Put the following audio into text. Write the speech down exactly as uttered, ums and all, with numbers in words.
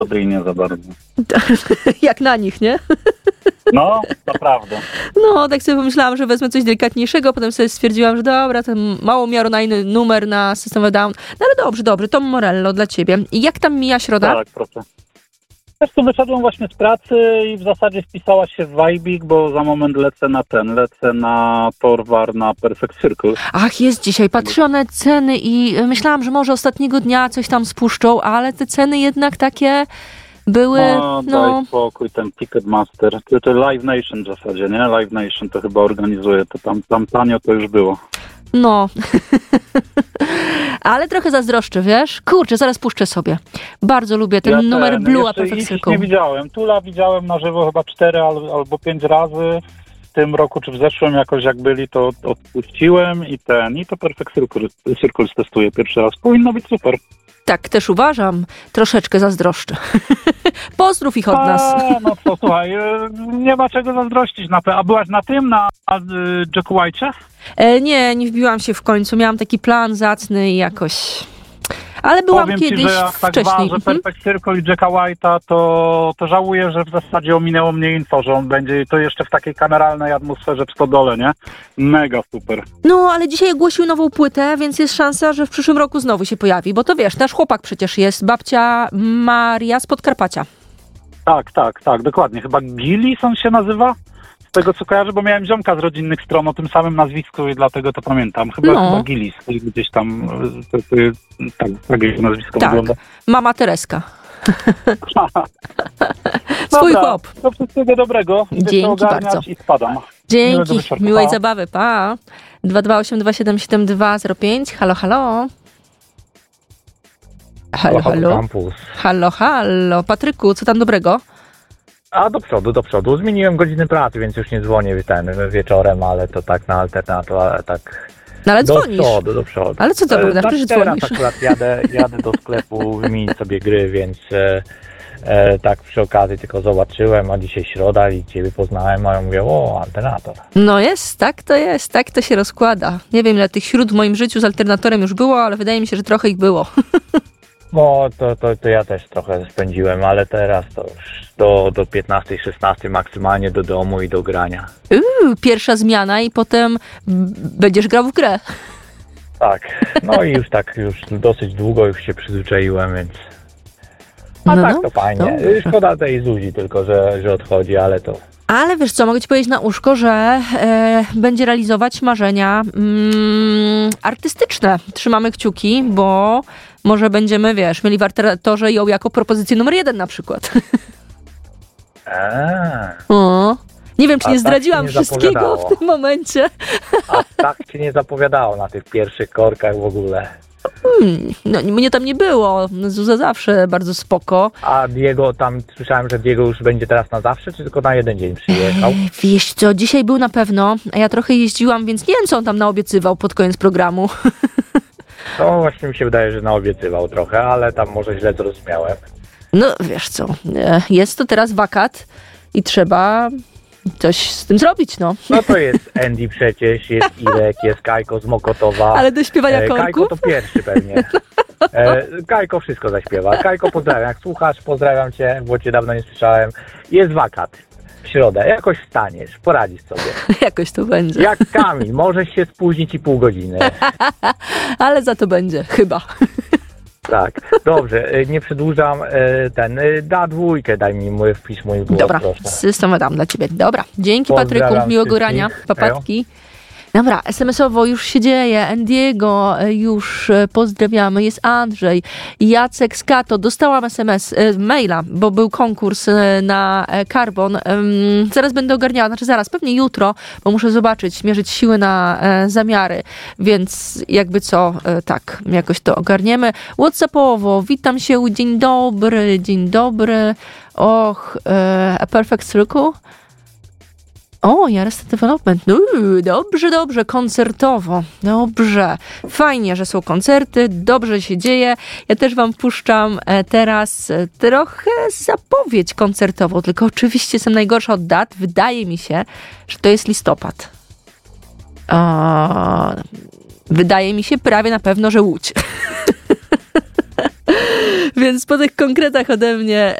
i nie za bardzo. Jak na nich, nie? No, naprawdę. No, tak sobie pomyślałam, że wezmę coś delikatniejszego, potem sobie stwierdziłam, że dobra, ten mało miarodajny numer na System of a Down. No ale dobrze, dobrze, Tom Morello dla ciebie. I jak tam mija środa? Tak, proszę. Wiesz co, wyszedłem właśnie z pracy i w zasadzie wpisałaś się w Vibik, bo za moment lecę na ten, lecę na Torwar, na Perfect Circle. Ach, jest dzisiaj. Patrzyłam na ceny i myślałam, że może ostatniego dnia coś tam spuszczą, ale te ceny jednak takie były, No, no... daj spokój, ten Ticketmaster. To, to Live Nation w zasadzie, nie? Live Nation to chyba organizuje, to tam, tam tanio to już było. No, ale trochę zazdroszczę, wiesz? Kurczę, zaraz puszczę sobie. Bardzo lubię ten ja numer ten, Blue, a jeszcze Perfect ich Circle. nie widziałem. Tula widziałem na żywo chyba cztery albo pięć razy. W tym roku czy w zeszłym jakoś jak byli, to odpuściłem i ten, i to Perfect Circle, Circle testuję pierwszy raz. Powinno być super. Tak, też uważam. Troszeczkę zazdroszczę. Pozdrów ich od A, nas. no co, słuchaj, nie ma czego zazdrościć. Na pe- A byłaś na tym, na, na Jacku White'cie? E, nie, nie wbiłam się w końcu. Miałam taki plan zacny i jakoś... Ale byłam Powiem kiedyś ci, że jak tak wcześniej. ważę Mhm. Perfect Circle i Jacka White'a, to, to żałuję, że w zasadzie ominęło mnie info, że on będzie to jeszcze w takiej kameralnej atmosferze w Stodole, nie? Mega super. No, ale dzisiaj ogłosił nową płytę, więc jest szansa, że w przyszłym roku znowu się pojawi. Bo to wiesz, nasz chłopak przecież jest, babcia Maria z Podkarpacia. Tak, tak, tak, dokładnie. Chyba Gillis on się nazywa? Z tego co kojarzę, bo miałem ziomka z rodzinnych stron o tym samym nazwisku i dlatego to pamiętam. Chyba, No. chyba Gillis, gdzieś tam, to, to, tak, tak jego nazwisko Tak, wygląda. mama Tereska. Swój Dobra, chłop. to wszystkiego dobrego. Idę Dzięki to ogarniać bardzo. i spadam. Dzięki, Miłego wieczorku. miłej Pa. zabawy, pa. dwa dwa osiem dwa siedem siedem dwa zero pięć, halo, halo. Halo, halo. Campus. Halo, halo. Patryku, co tam dobrego? A do przodu, do przodu. Zmieniłem godziny pracy, więc już nie dzwonię ten wieczorem, ale to tak na alternatyw, ale tak No ale do dzwonisz. przodu, do przodu. Ale co to E, prawda? znaczy Przecież teraz dzwonisz. akurat jadę, jadę do sklepu wymienić sobie gry, więc e, e, tak przy okazji tylko zobaczyłem, a dzisiaj środa i ciebie poznałem, a ja mówię, o, alternator. No jest, tak to jest, tak to się rozkłada. Nie wiem, ile tych śród w moim życiu z alternatorem już było, ale wydaje mi się, że trochę ich było. No to, to, to ja też trochę spędziłem, ale teraz to już do, do piętnastej, szesnastej maksymalnie do domu i do grania. Uuu, pierwsza zmiana i potem b- będziesz grał w grę. Tak, no i już tak, już dosyć długo już się przyzwyczaiłem, więc... A No, tak no, to fajnie. dobrze. Szkoda tej Zuzi tylko, że, że odchodzi, ale to... Ale wiesz co, mogę ci powiedzieć na uszko, że e, będzie realizować marzenia mm, artystyczne. Trzymamy kciuki, bo może będziemy, wiesz, mieli w Alternatorze ją jako propozycję numer jeden na przykład. Eee, O, nie wiem, czy A nie tak zdradziłam się nie wszystkiego zapowiadało. w tym momencie. a tak się nie zapowiadało na tych pierwszych korkach w ogóle. Hmm, no, mnie tam nie było. Zuza zawsze bardzo spoko. A Diego, tam słyszałem, że Diego już będzie teraz na zawsze, czy tylko na jeden dzień przyjechał? Ej, wiesz co, dzisiaj był na pewno, a ja trochę jeździłam, więc nie wiem, co on tam naobiecywał pod koniec programu. To właśnie mi się wydaje, że naobiecywał trochę, ale tam może źle zrozumiałem. No, wiesz co, e, jest to teraz wakat i trzeba coś z tym zrobić, no. No to jest Andy przecież, jest Irek, jest Kajko z Mokotowa. Ale do śpiewania E, Kajko korków? to pierwszy pewnie. E, Kajko wszystko zaśpiewa. Kajko pozdrawiam. Jak słuchasz, pozdrawiam cię, bo cię dawno nie słyszałem. Jest wakat w środę. Jakoś wstaniesz, poradzisz sobie. Jakoś to będzie. Jak Kamil, możesz się spóźnić i pół godziny. Ale za to będzie, chyba. Tak, dobrze, e, nie przedłużam. e, Ten, e, da dwójkę, daj mi mój wpis, mój głos, Dobra, proszę. system dam dla ciebie. Dobra, dzięki Pozdrawiam Patryku, miłego wszystkich. grania, Hejo. papatki. Dobra, es em esowo już się dzieje, Andiego e, już e, pozdrawiamy, jest Andrzej, Jacek z Kato, dostałam es em es, e, maila, bo był konkurs e, na e, Carbon, Em, zaraz będę ogarniała, znaczy zaraz, pewnie jutro, bo muszę zobaczyć, mierzyć siły na e, zamiary, więc jakby co, e, tak, jakoś to ogarniemy. WhatsAppowo, witam się, dzień dobry, dzień dobry, och, e, a Perfect Circle? O, Arrested Development. Uuu, dobrze, dobrze, koncertowo. Dobrze. Fajnie, że są koncerty, dobrze się dzieje. Ja też wam puszczam e, teraz e, trochę zapowiedź koncertową, tylko oczywiście jestem najgorsza od dat. Wydaje mi się, że to jest listopad. A, wydaje mi się prawie na pewno, że Łódź. Więc po tych konkretach ode mnie